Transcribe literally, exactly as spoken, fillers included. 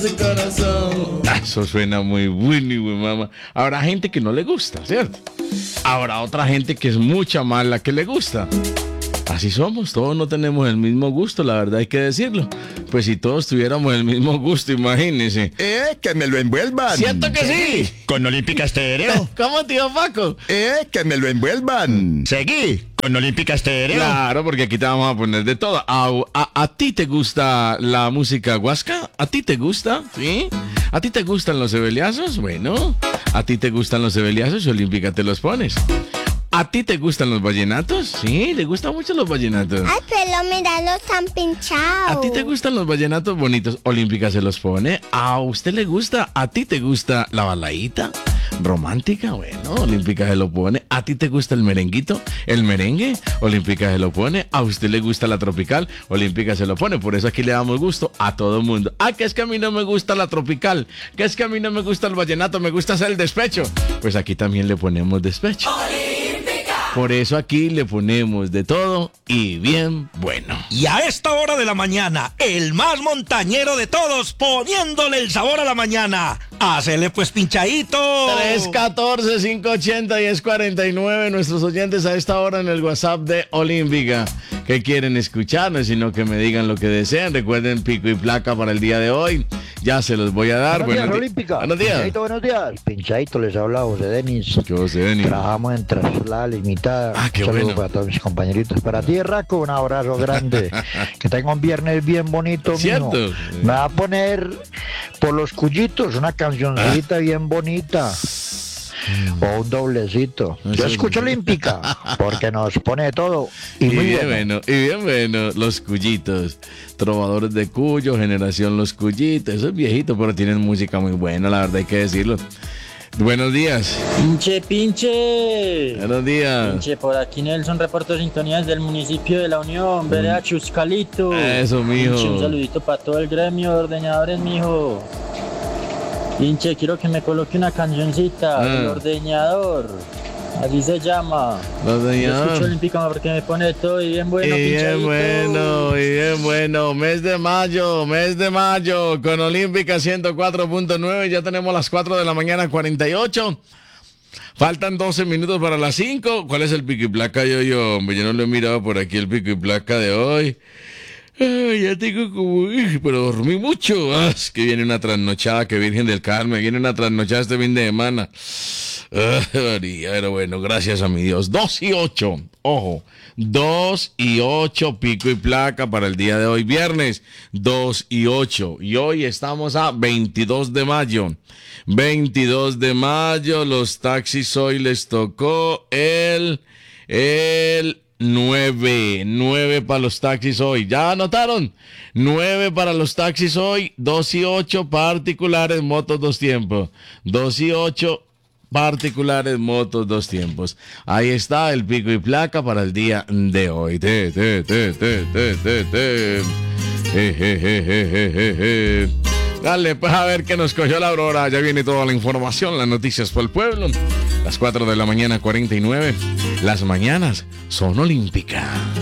corazón. Ah, eso suena muy bueno, y muy mamá. Habrá gente que no le gusta, ¿cierto? Habrá otra gente que es mucha más la que le gusta. Así somos, todos no tenemos el mismo gusto, la verdad hay que decirlo. Pues si todos tuviéramos el mismo gusto, imagínense. Eh, que me lo envuelvan. ¡Siento que sí! Con Olímpica Estéreo. ¿Cómo, tío Paco? Eh, que me lo envuelvan. Seguí. Con Olímpica Estéreo. Claro, porque aquí te vamos a poner de todo. ¿A, a, a ti te gusta la música huasca? ¿A ti te gusta? ¿Sí? ¿A ti te gustan los ebeliazos? Bueno, ¿a ti te gustan los ebeliazos? Olímpica te los pones. ¿A ti te gustan los vallenatos? Sí, le gustan mucho los vallenatos. Ay, pero mira, los han pinchado. ¿A ti te gustan los vallenatos bonitos? Olímpica se los pone. ¿A usted le gusta? ¿A ti te gusta la balaíta? ¿Romántica? Bueno, Olímpica se lo pone. ¿A ti te gusta el merenguito? ¿El merengue? Olímpica se lo pone. ¿A usted le gusta la tropical? Olímpica se lo pone. Por eso aquí le damos gusto a todo el mundo. Ah, que es que a mí no me gusta la tropical. Que es que a mí no me gusta el vallenato. Me gusta hacer el despecho. Pues aquí también le ponemos despecho. Por eso aquí le ponemos de todo y bien bueno. Y a esta hora de la mañana, el más montañero de todos, poniéndole el sabor a la mañana. ¡Hacele pues pinchadito! tres uno cuatro, cinco ocho cero, uno cero cuatro nueve. Nuestros oyentes a esta hora en el WhatsApp de Olímpica. ¿Qué quieren escucharnos? Sino que me digan lo que desean. Recuerden pico y placa para el día de hoy. Ya se los voy a dar. Buenos, buenos días, Olímpica. Buenos días. Pinchadito, buenos días. Pinchadito, les habla José Denis. ¿Qué José Denis? Trabajamos en Traslada Limitada. Ah, qué Un saludo bueno. para todos mis compañeritos. Para ti, Raco, un abrazo grande. Que tenga un viernes bien bonito, ¿cierto? mijo. Me va a poner por los cuyitos una cancioncita ah. bien bonita. O un doblecito. Yo escucho Olímpica porque nos pone de todo. Y, y muy bien bueno. bueno, y bien bueno, los Cuyitos, trovadores de Cuyo, generación Los Cuyitos, eso es viejito, pero tienen música muy buena, la verdad hay que decirlo. Buenos días. Pinche, pinche. Buenos días. Pinche, por aquí Nelson, reporto sintonías del municipio de La Unión, vereda Chuscalito. Eso, mijo. Pinche, un saludito para todo el gremio de ordeñadores, mijo. Pinche, quiero que me coloque una cancioncita, ah. El ordeñador. Así se llama. Los Yo escucho Olímpica porque me pone todo y bien bueno, y pinchadito. bien bueno, y bien bueno. Mes de mayo, mes de mayo, con Olímpica ciento cuatro punto nueve. Ya tenemos las cuatro de la mañana, cuarenta y ocho. Faltan doce minutos para las cinco. ¿Cuál es el pico y placa, yo, yo? Hombre, yo no lo he mirado por aquí el pico y placa de hoy. Ay, ya tengo como... Pero dormí mucho. Ah, es que viene una trasnochada, que Virgen del Carmen. Viene una trasnochada este fin de semana. Ah, María, pero bueno, gracias a mi Dios. Dos y ocho. Ojo. Dos y ocho pico y placa para el día de hoy. Viernes. Dos y ocho. Y hoy estamos a veintidós de mayo. veintidós de mayo. Los taxis hoy les tocó el... El... Nueve, nueve para los taxis hoy. ¿Ya anotaron? Nueve para los taxis hoy, dos y ocho particulares, motos dos tiempos. Dos y ocho particulares, motos dos tiempos. Ahí está el pico y placa para el día de hoy. Te, te, te, te, te, te, te. Je, je, je, je, je, je. Dale, pues a ver qué nos cogió la Aurora. Ya viene toda la información, las noticias por el pueblo. Las cuatro de la mañana, cuarenta y nueve. Las mañanas son Olímpica.